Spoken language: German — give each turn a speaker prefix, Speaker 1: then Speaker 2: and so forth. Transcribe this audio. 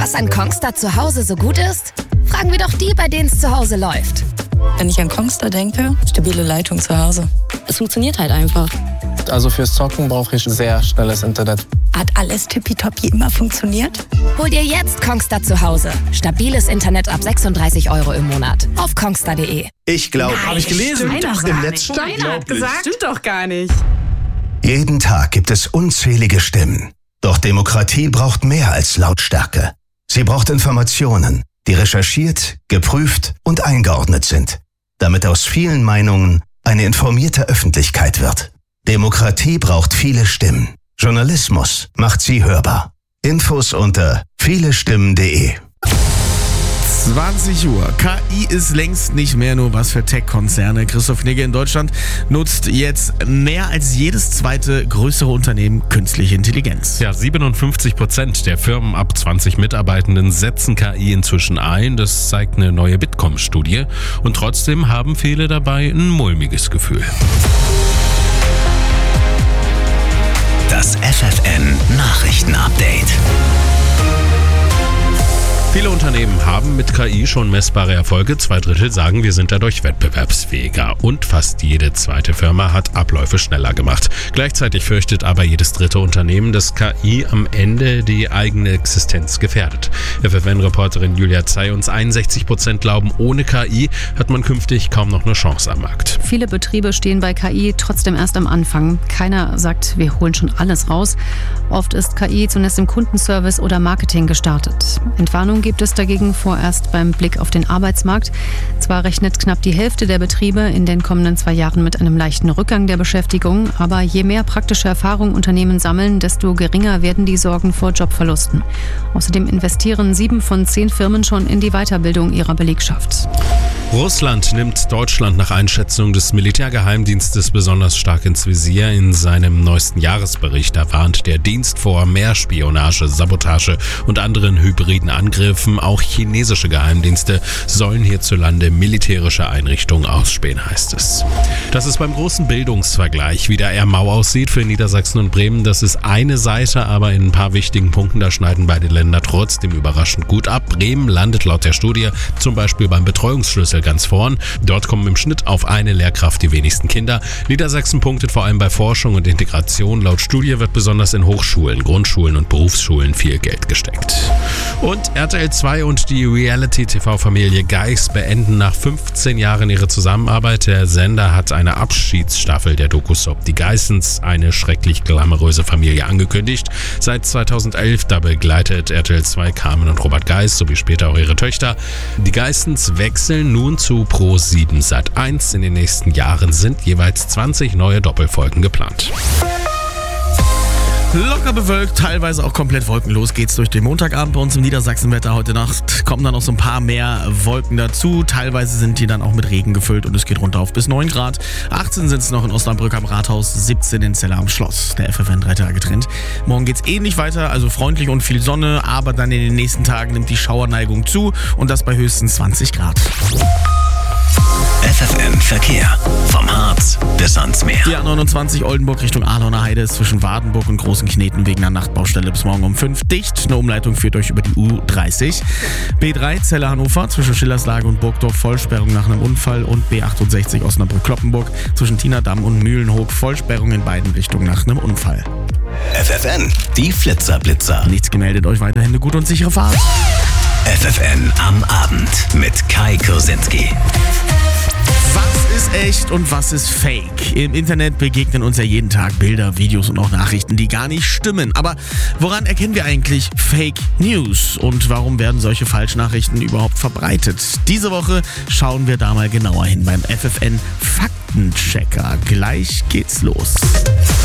Speaker 1: Was an Kongstar zu Hause so gut ist? Fragen wir doch die, bei denen es zu Hause läuft.
Speaker 2: Wenn ich an Kongstar denke, stabile Leitung zu Hause. Es funktioniert halt einfach.
Speaker 3: Also fürs Zocken brauche ich sehr schnelles Internet.
Speaker 2: Hat alles tippitoppi immer funktioniert?
Speaker 1: Hol dir jetzt Kongstar zu Hause. Stabiles Internet ab 36 € im Monat. Auf kongstar.de.
Speaker 4: Ich glaube,
Speaker 5: habe ich gelesen.
Speaker 4: Im Netz stand.
Speaker 5: Steiner hat gesagt.
Speaker 6: Stimmt doch gar nicht.
Speaker 4: Jeden Tag gibt es unzählige Stimmen. Doch Demokratie braucht mehr als Lautstärke. Sie braucht Informationen, die recherchiert, geprüft und eingeordnet sind, damit aus vielen Meinungen eine informierte Öffentlichkeit wird. Demokratie braucht viele Stimmen. Journalismus macht sie hörbar. Infos unter vielestimmen.de.
Speaker 7: 20 Uhr. KI ist längst nicht mehr nur was für Tech-Konzerne. Christoph Knigge in Deutschland nutzt jetzt mehr als jedes zweite größere Unternehmen künstliche Intelligenz.
Speaker 8: Ja, 57% der Firmen ab 20 Mitarbeitenden setzen KI inzwischen ein. Das zeigt eine neue Bitkom-Studie. Und trotzdem haben viele dabei ein mulmiges Gefühl.
Speaker 9: Das FFN-Nachrichten-Update.
Speaker 8: Viele Unternehmen haben mit KI schon messbare Erfolge. 2/3 sagen, wir sind dadurch wettbewerbsfähiger. Und fast jede zweite Firma hat Abläufe schneller gemacht. Gleichzeitig fürchtet aber jedes dritte Unternehmen, dass KI am Ende die eigene Existenz gefährdet. FFN-Reporterin Julia Zeyuns, 61% glauben, ohne KI hat man künftig kaum noch eine Chance am Markt.
Speaker 10: Viele Betriebe stehen bei KI trotzdem erst am Anfang. Keiner sagt, wir holen schon alles raus. Oft ist KI zunächst im Kundenservice oder Marketing gestartet. Entwarnung gibt es dagegen vorerst beim Blick auf den Arbeitsmarkt. Zwar rechnet knapp die Hälfte der Betriebe in den kommenden 2 Jahren mit einem leichten Rückgang der Beschäftigung, aber je mehr praktische Erfahrung Unternehmen sammeln, desto geringer werden die Sorgen vor Jobverlusten. Außerdem investieren 7 von 10 Firmen schon in die Weiterbildung ihrer Belegschaft.
Speaker 8: Russland nimmt Deutschland nach Einschätzung des Militärgeheimdienstes besonders stark ins Visier. In seinem neuesten Jahresbericht warnt der Dienst vor mehr Spionage, Sabotage und anderen hybriden Angriffen. Auch chinesische Geheimdienste sollen hierzulande militärische Einrichtungen ausspähen, heißt es. Dass es beim großen Bildungsvergleich wieder eher mau aussieht für Niedersachsen und Bremen, das ist eine Seite, aber in ein paar wichtigen Punkten, da schneiden beide Länder trotzdem überraschend gut ab. Bremen landet laut der Studie zum Beispiel beim Betreuungsschlüssel ganz vorn. Dort kommen im Schnitt auf eine Lehrkraft die wenigsten Kinder. Niedersachsen punktet vor allem bei Forschung und Integration. Laut Studie wird besonders in Hochschulen, Grundschulen und Berufsschulen viel Geld gesteckt. Und RTL 2 und die Reality-TV-Familie Geis beenden nach 15 Jahren ihre Zusammenarbeit. Der Sender hat eine Abschiedsstaffel der Doku-Soap Die Geissens, eine schrecklich glamouröse Familie, angekündigt. Seit 2011, da begleitet RTL 2 Carmen und Robert Geiss sowie später auch ihre Töchter. Die Geissens wechseln nun zu Pro7 Sat.1. In den nächsten Jahren sind jeweils 20 neue Doppelfolgen geplant.
Speaker 7: Locker bewölkt, teilweise auch komplett wolkenlos geht's durch den Montagabend bei uns im Niedersachsenwetter. Heute Nacht kommen dann noch so ein paar mehr Wolken dazu. Teilweise sind die dann auch mit Regen gefüllt und es geht runter auf bis 9 Grad. 18 sind es noch in Osnabrück am Rathaus, 17 in Celle am Schloss. Der FFN 3 Tage getrennt. Morgen geht's ähnlich weiter, also freundlich und viel Sonne, aber dann in den nächsten Tagen nimmt die Schauerneigung zu und das bei höchstens 20 Grad.
Speaker 9: FFN Verkehr. Vom Harz bis ans Meer.
Speaker 7: Die A29 Oldenburg Richtung Ahlener Heide ist zwischen Wardenburg und Großen Kneten wegen einer Nachtbaustelle bis morgen um 5 dicht. Eine Umleitung führt euch über die U30. B3 Celle Hannover zwischen Schillerslage und Burgdorf Vollsperrung nach einem Unfall und B68 Osnabrück-Kloppenburg zwischen Tienerdamm und Mühlenhoek Vollsperrung in beiden Richtungen nach einem Unfall.
Speaker 9: FFN, die Flitzer-Blitzer.
Speaker 7: Nichts gemeldet, euch weiterhin eine gute und sichere Fahrt.
Speaker 9: FFN am Abend mit Kai Kursinski.
Speaker 7: Was ist echt und was ist fake? Im Internet begegnen uns ja jeden Tag Bilder, Videos und auch Nachrichten, die gar nicht stimmen. Aber woran erkennen wir eigentlich Fake News? Und warum werden solche Falschnachrichten überhaupt verbreitet? Diese Woche schauen wir da mal genauer hin beim FFN Faktenchecker. Gleich geht's los.